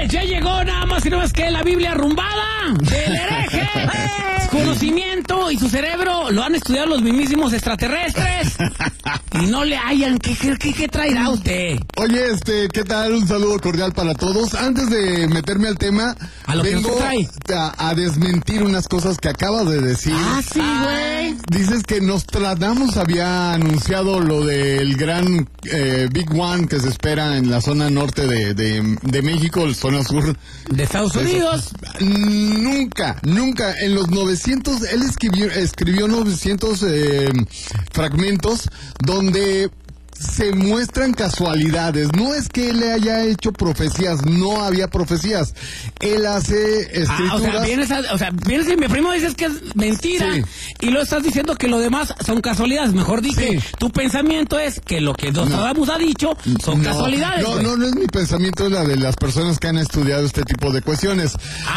ya llegó nada más y nada más que la Biblia arrumbada del hereje. Su conocimiento y su cerebro lo han estudiado los mismísimos extraterrestres y no le hallan. ¿Qué traerá usted? Oye, ¿qué tal? Un saludo cordial para todos. Antes de meterme al tema, vengo a desmentir unas cosas que acabas de decir. Ah, sí, güey. Dices que Nostradamus había anunciado lo del gran Big One que se espera en la zona norte de México, la zona sur de Estados Unidos. Nunca. En los 900, él escribió 900 fragmentos donde se muestran casualidades. No es que él le haya hecho profecías, no había profecías. Él hace escrituras. Vienes y mi primo dices que es mentira, sí, y lo estás diciendo que lo demás son casualidades. Mejor dice, sí, tu pensamiento es que lo que Nostradamus ha dicho son casualidades. No es mi pensamiento, es la de las personas que han estudiado este tipo de cuestiones.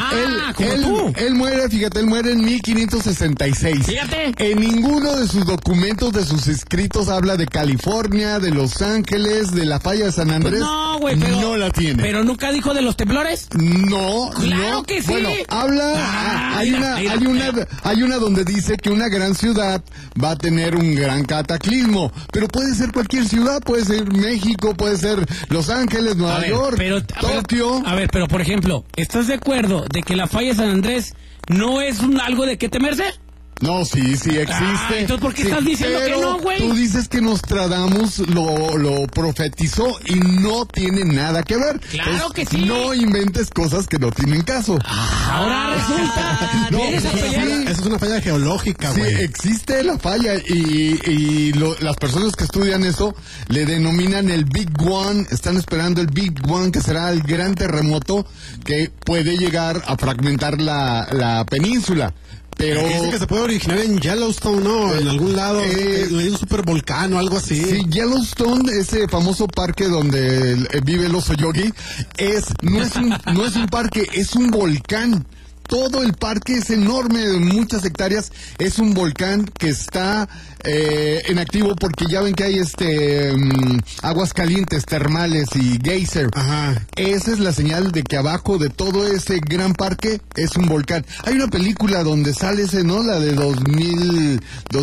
Él muere, fíjate, él muere en 1566. Fíjate. En ninguno de sus documentos, de sus escritos, habla de California, de Los Ángeles, de la falla de San Andrés. No, güey, pero no la tiene. ¿Pero nunca dijo de los temblores? No. Claro que sí. Bueno, habla, hay una donde dice que una gran ciudad va a tener un gran cataclismo, pero puede ser cualquier ciudad, puede ser México, puede ser Los Ángeles, Nueva York, Tokio. Pero por ejemplo, ¿estás de acuerdo de que la falla de San Andrés no es algo de qué temerse? No, sí existe. Entonces, ¿por qué estás diciendo que no, güey? Tú dices que Nostradamus lo profetizó y no tiene nada que ver. Claro que sí. No inventes cosas que no tienen caso. Ahora resulta. Eso es una falla geológica, güey. Sí, existe la falla y las personas que estudian eso le denominan el Big One. Están esperando el Big One, que será el gran terremoto que puede llegar a fragmentar la península. Pero dice que se puede originar en Yellowstone, ¿no? En algún lado, hay un supervolcán o algo así. Sí, Yellowstone, ese famoso parque donde vive el oso Yogi, no es un parque, es un volcán. Todo el parque es enorme, de muchas hectáreas. Es un volcán que está en activo porque ya ven que hay aguas calientes, termales y geyser. Ajá. Esa es la señal de que abajo de todo ese gran parque es un volcán. Hay una película donde sale ese, ¿no? La de 2002.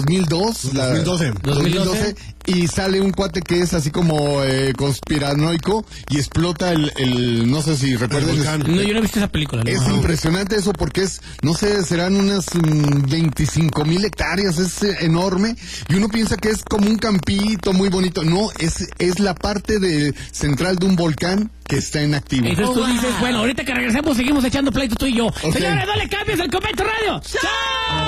2012. Y sale un cuate que es así como conspiranoico y explota el no sé si recuerdas. No, yo no he visto esa película. Es impresionante eso porque no sé, serán unas 25,000 hectáreas, es enorme. Y uno piensa que es como un campito muy bonito. No, es la parte central de un volcán que está en activo. Entonces tú dices, bueno, ahorita que regresemos seguimos echando pleito tú y yo. Okay. Señores, no le cambies el Comento Radio. ¡Chao!